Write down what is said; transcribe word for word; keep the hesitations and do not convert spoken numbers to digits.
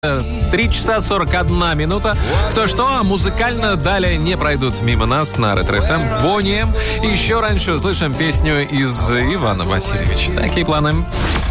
три часа сорок одна минута. Кто что, музыкально далее не пройдут мимо нас на Ретро эф эм. Бонни Эм. И еще раньше услышим песню из Ивана Васильевича. Такие планы.